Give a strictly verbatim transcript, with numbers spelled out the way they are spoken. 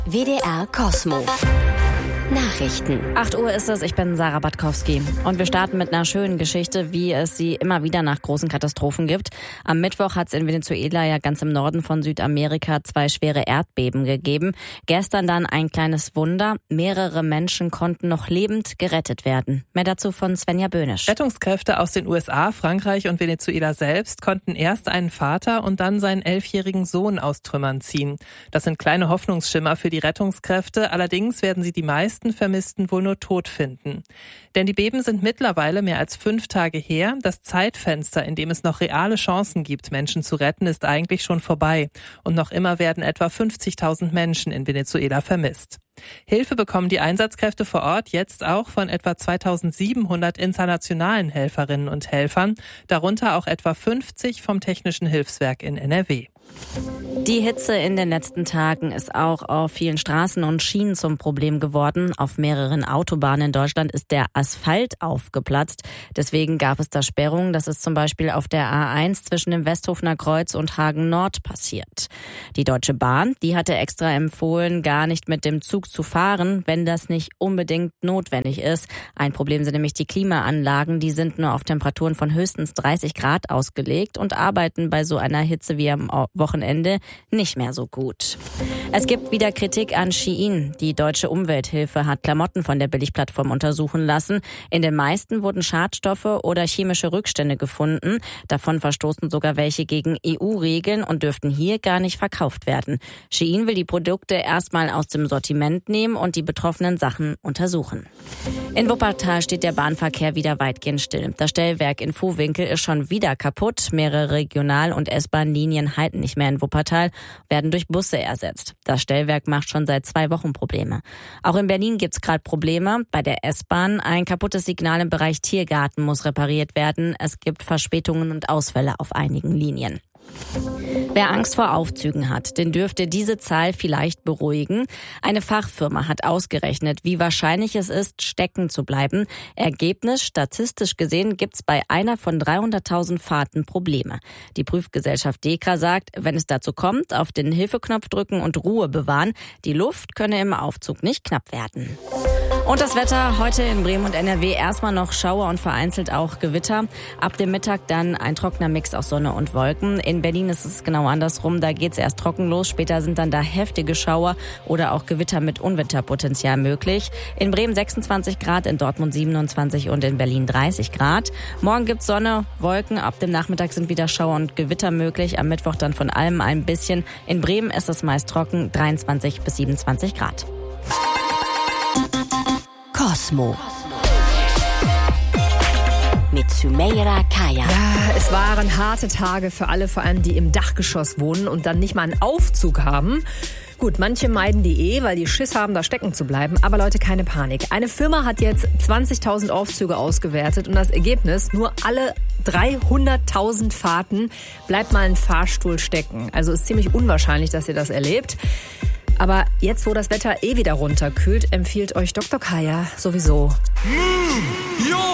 W D R Kosmo. Nachrichten. acht Uhr ist es, ich bin Sarah Batkowski. Und wir starten mit einer schönen Geschichte, wie es sie immer wieder nach großen Katastrophen gibt. Am Mittwoch hat es in Venezuela, ja ganz im Norden von Südamerika, zwei schwere Erdbeben gegeben. Gestern dann ein kleines Wunder. Mehrere Menschen konnten noch lebend gerettet werden. Mehr dazu von Svenja Böhnisch. Rettungskräfte aus den U S A, Frankreich und Venezuela selbst konnten erst einen Vater und dann seinen elfjährigen Sohn aus Trümmern ziehen. Das sind kleine Hoffnungsschimmer für die Rettungskräfte. Allerdings werden sie die meisten Vermissten wohl nur tot finden. Denn die Beben sind mittlerweile mehr als fünf Tage her. Das Zeitfenster, in dem es noch reale Chancen gibt, Menschen zu retten, ist eigentlich schon vorbei. Und noch immer werden etwa fünfzigtausend Menschen in Venezuela vermisst. Hilfe bekommen die Einsatzkräfte vor Ort jetzt auch von etwa zweitausendsiebenhundert internationalen Helferinnen und Helfern, darunter auch etwa fünfzig vom Technischen Hilfswerk in N R W. Die Hitze in den letzten Tagen ist auch auf vielen Straßen und Schienen zum Problem geworden. Auf mehreren Autobahnen in Deutschland ist der Asphalt aufgeplatzt. Deswegen gab es da Sperrungen. Das ist zum Beispiel auf der A eins zwischen dem Westhofener Kreuz und Hagen Nord passiert. Die Deutsche Bahn, die hatte extra empfohlen, gar nicht mit dem Zug zu fahren, wenn das nicht unbedingt notwendig ist. Ein Problem sind nämlich die Klimaanlagen. Die sind nur auf Temperaturen von höchstens dreißig Grad ausgelegt und arbeiten bei so einer Hitze wie am Wochenende nicht mehr so gut. Es gibt wieder Kritik an Shein. Die deutsche Umwelthilfe hat Klamotten von der Billigplattform untersuchen lassen. In den meisten wurden Schadstoffe oder chemische Rückstände gefunden. Davon verstoßen sogar welche gegen E U-Regeln und dürften hier gar nicht verkauft werden. Shein will die Produkte erstmal aus dem Sortiment nehmen und die betroffenen Sachen untersuchen. In Wuppertal steht der Bahnverkehr wieder weitgehend still. Das Stellwerk in Vohwinkel ist schon wieder kaputt. Mehrere Regional- und S-Bahn-Linien halten nicht mehr in Wuppertal, werden durch Busse ersetzt. Das Stellwerk macht schon seit zwei Wochen Probleme. Auch in Berlin gibt's gerade Probleme. Bei der S-Bahn ein kaputtes Signal im Bereich Tiergarten muss repariert werden. Es gibt Verspätungen und Ausfälle auf einigen Linien. Wer Angst vor Aufzügen hat, den dürfte diese Zahl vielleicht beruhigen. Eine Fachfirma hat ausgerechnet, wie wahrscheinlich es ist, stecken zu bleiben. Ergebnis: Statistisch gesehen gibt's bei einer von dreihunderttausend Fahrten Probleme. Die Prüfgesellschaft DEKRA sagt, wenn es dazu kommt, auf den Hilfeknopf drücken und Ruhe bewahren. Die Luft könne im Aufzug nicht knapp werden. Und das Wetter heute in Bremen und N R W erstmal noch Schauer und vereinzelt auch Gewitter. Ab dem Mittag dann ein trockener Mix aus Sonne und Wolken. In Berlin ist es genau andersrum. Da geht's erst trocken los. Später sind dann da heftige Schauer oder auch Gewitter mit Unwetterpotenzial möglich. In Bremen sechsundzwanzig Grad, in Dortmund siebenundzwanzig und in Berlin dreißig Grad. Morgen gibt's Sonne, Wolken. Ab dem Nachmittag sind wieder Schauer und Gewitter möglich. Am Mittwoch dann von allem ein bisschen. In Bremen ist es meist trocken, dreiundzwanzig bis siebenundzwanzig Grad. Kosmo. Mit Sümeyra Kaya. Ja, es waren harte Tage für alle, vor allem die im Dachgeschoss wohnen und dann nicht mal einen Aufzug haben. Gut, manche meiden die eh, weil die Schiss haben, da stecken zu bleiben. Aber Leute, keine Panik. Eine Firma hat jetzt zwanzigtausend Aufzüge ausgewertet und das Ergebnis: nur alle dreihunderttausend Fahrten bleibt mal ein Fahrstuhl stecken. Also ist ziemlich unwahrscheinlich, dass ihr das erlebt. Aber jetzt, wo das Wetter eh wieder runterkühlt, empfiehlt euch Doktor Kaya sowieso. Mmh, ja!